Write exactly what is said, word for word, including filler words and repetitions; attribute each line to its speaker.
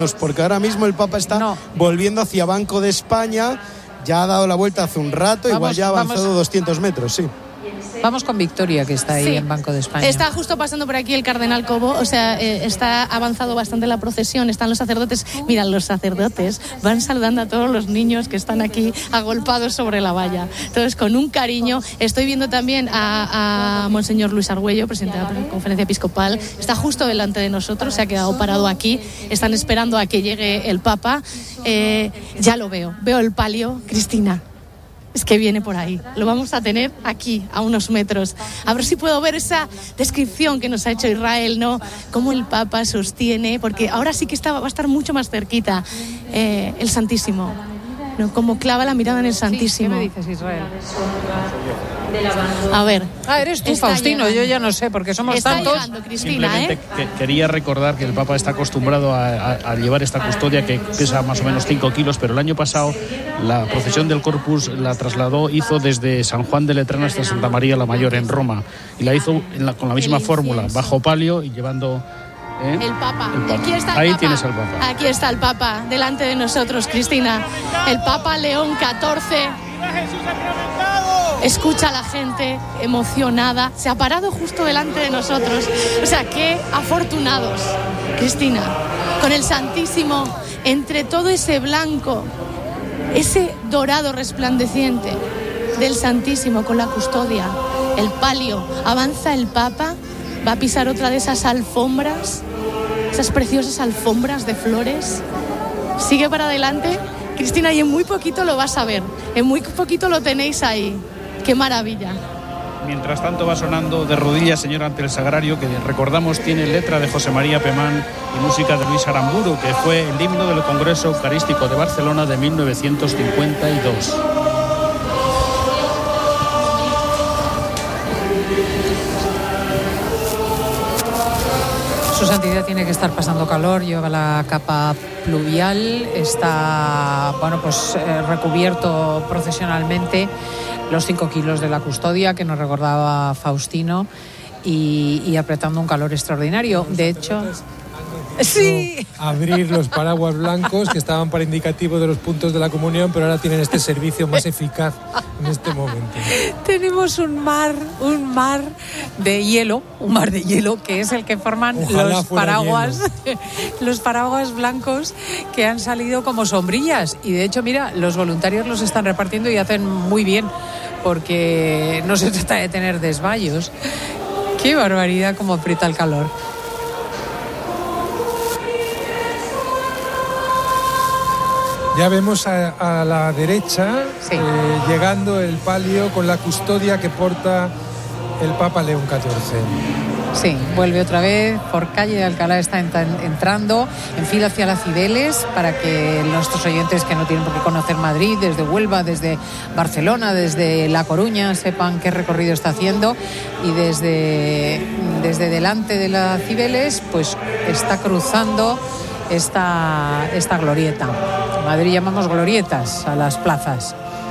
Speaker 1: porque ahora mismo el Papa está no. volviendo hacia Banco de España, ya ha dado la vuelta hace un rato, vamos, igual ya ha avanzado vamos. doscientos metros, sí.
Speaker 2: Vamos con Victoria, que está ahí sí. en Banco de España.
Speaker 3: Está justo pasando por aquí el cardenal Cobo, o sea, eh, está avanzado bastante la procesión, están los sacerdotes. Mira, los sacerdotes van saludando a todos los niños que están aquí agolpados sobre la valla. Entonces, con un cariño, estoy viendo también a, a Monseñor Luis Argüello, presidente de la Conferencia Episcopal, está justo delante de nosotros, se ha quedado parado aquí, están esperando a que llegue el Papa. Eh, ya lo veo, veo el palio, Cristina. Es que viene por ahí, lo vamos a tener aquí, a unos metros. A ver si puedo ver esa descripción que nos ha hecho Israel, ¿no? Cómo el Papa sostiene, porque ahora sí que está, va a estar mucho más cerquita eh, el Santísimo, ¿no? Como clava la mirada en el Santísimo.
Speaker 2: Sí, ¿qué me dices, Israel?
Speaker 3: A ver.
Speaker 2: Ah, eres tú, Faustino, llegando. Yo ya no sé, porque somos
Speaker 3: está
Speaker 2: tantos.
Speaker 3: Llegando, Cristina,
Speaker 4: Simplemente
Speaker 3: ¿eh?
Speaker 4: que, quería recordar que el Papa está acostumbrado a, a, a llevar esta custodia que pesa más o menos cinco kilos, pero el año pasado la procesión del Corpus la trasladó, hizo desde San Juan de Letrán hasta Santa María la Mayor en Roma, y la hizo en la, con la misma fórmula, bajo palio y llevando... ¿Eh?
Speaker 3: El Papa.
Speaker 4: el Papa.
Speaker 3: Aquí está el
Speaker 4: Ahí
Speaker 3: Papa.
Speaker 4: tienes al Papa.
Speaker 3: Aquí está el Papa, delante de nosotros, Cristina. El Papa León catorce. Escucha a la gente emocionada. Se ha parado justo delante de nosotros. O sea, qué afortunados, Cristina. Con el Santísimo, entre todo ese blanco, ese dorado resplandeciente del Santísimo con la custodia, el palio. Avanza el Papa, va a pisar otra de esas alfombras, esas preciosas alfombras de flores. Sigue para adelante, Cristina, y en muy poquito lo vas a ver. En muy poquito lo tenéis ahí. ¡Qué maravilla!
Speaker 4: Mientras tanto va sonando De rodillas, Señor, ante el Sagrario, que recordamos tiene letra de José María Pemán y música de Luis Aramburu, que fue el himno del Congreso Eucarístico de Barcelona de mil novecientos cincuenta y dos.
Speaker 2: Su Santidad tiene que estar pasando calor, lleva la capa pluvial, está bueno pues eh, recubierto procesionalmente los cinco kilos de la custodia que nos recordaba Faustino y, y apretando un calor extraordinario. De hecho, sí.
Speaker 5: Abrir los paraguas blancos que estaban para indicativo de los puntos de la comunión, pero ahora tienen este servicio más eficaz en este momento.
Speaker 2: Tenemos un mar, un mar de hielo, un mar de hielo que es el que forman Ojalá los paraguas, los paraguas blancos que han salido como sombrillas. Y de hecho, mira, los voluntarios los están repartiendo y hacen muy bien, porque no se trata de tener desmayos. Qué barbaridad, cómo aprieta el calor.
Speaker 5: Ya vemos a, a la derecha sí. eh, llegando el palio con la custodia que porta el Papa León catorce.
Speaker 2: Sí, vuelve otra vez por calle de Alcalá, está entrando en fila hacia las Cibeles para que nuestros oyentes que no tienen por qué conocer Madrid, desde Huelva, desde Barcelona, desde La Coruña, sepan qué recorrido está haciendo. Y desde, desde delante de las Cibeles pues está cruzando esta, esta glorieta. En Madrid llamamos glorietas a las plazas.